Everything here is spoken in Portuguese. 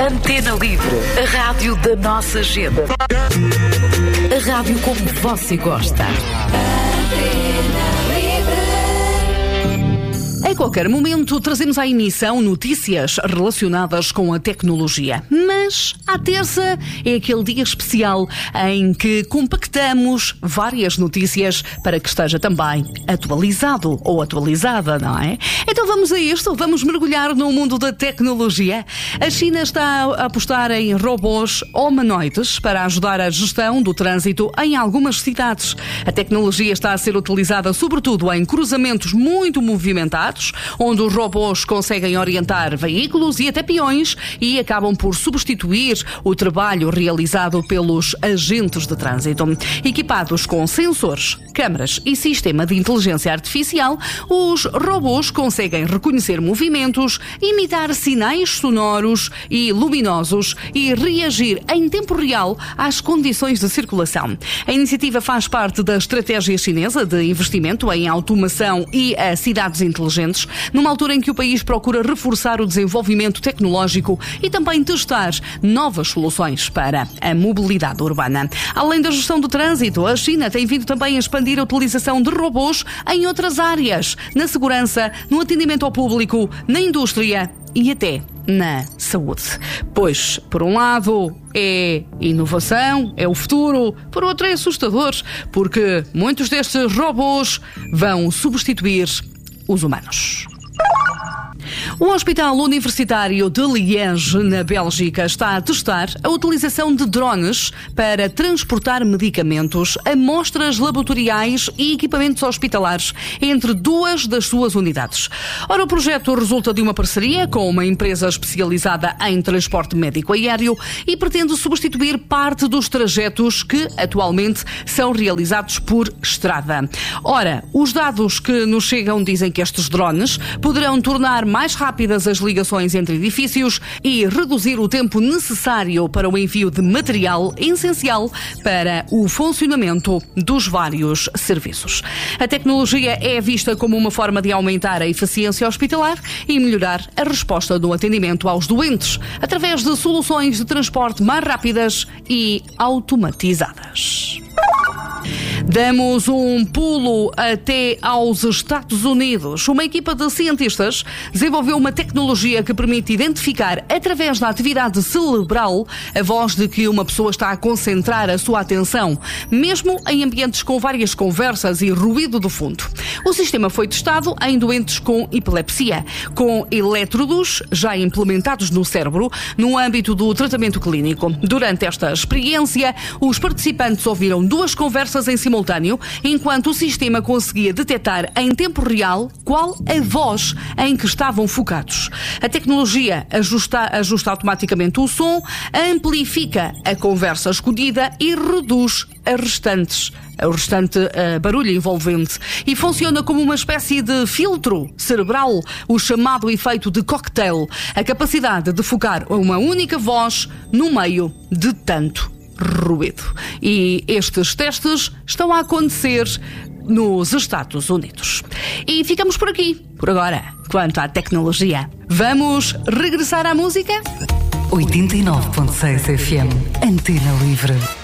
Antena Livre, a rádio da nossa gente. A rádio como você gosta. Em qualquer momento, trazemos à emissão notícias relacionadas com a tecnologia. Mas à terça é aquele dia especial em que compactamos várias notícias para que esteja também atualizado ou atualizada, não é? Então vamos a isto, vamos mergulhar no mundo da tecnologia. A China está a apostar em robôs humanoides para ajudar a gestão do trânsito em algumas cidades. A tecnologia está a ser utilizada sobretudo em cruzamentos muito movimentados, onde os robôs conseguem orientar veículos e até peões e acabam por substituir o trabalho realizado pelos agentes de trânsito. Equipados com sensores, câmaras e sistema de inteligência artificial, os robôs conseguem reconhecer movimentos, imitar sinais sonoros e luminosos e reagir em tempo real às condições de circulação. A iniciativa faz parte da estratégia chinesa de investimento em automação e a cidades inteligentes, numa altura em que o país procura reforçar o desenvolvimento tecnológico e também testar novas soluções para a mobilidade urbana. Além da gestão do trânsito, a China tem vindo também a expandir a utilização de robôs em outras áreas, na segurança, no atendimento ao público, na indústria e até na saúde. Pois, por um lado, é inovação, é o futuro, por outro é assustador, porque muitos destes robôs vão substituir os humanos. O Hospital Universitário de Liège, na Bélgica, está a testar a utilização de drones para transportar medicamentos, amostras laboratoriais e equipamentos hospitalares entre duas das suas unidades. Ora, o projeto resulta de uma parceria com uma empresa especializada em transporte médico aéreo e pretende substituir parte dos trajetos que atualmente são realizados por estrada. Ora, os dados que nos chegam dizem que estes drones poderão tornar mais rápidas as ligações entre edifícios e reduzir o tempo necessário para o envio de material essencial para o funcionamento dos vários serviços. A tecnologia é vista como uma forma de aumentar a eficiência hospitalar e melhorar a resposta do atendimento aos doentes, através de soluções de transporte mais rápidas e automatizadas. Damos um pulo até aos Estados Unidos. Uma equipa de cientistas desenvolveu uma tecnologia que permite identificar, através da atividade cerebral, a voz de que uma pessoa está a concentrar a sua atenção, mesmo em ambientes com várias conversas e ruído de fundo. O sistema foi testado em doentes com epilepsia, com elétrodos já implementados no cérebro, no âmbito do tratamento clínico. Durante esta experiência, os participantes ouviram duas conversas em simultâneo, enquanto o sistema conseguia detectar em tempo real qual a voz em que estavam focados. A tecnologia ajusta automaticamente o som, amplifica a conversa escolhida e reduz o restante barulho envolvente, e funciona como uma espécie de filtro cerebral, o chamado efeito de cocktail, a capacidade de focar uma única voz no meio de tanto ruído. E estes testes estão a acontecer nos Estados Unidos. E ficamos por aqui, por agora, quanto à tecnologia. Vamos regressar à música? 89.6 FM, Antena Livre.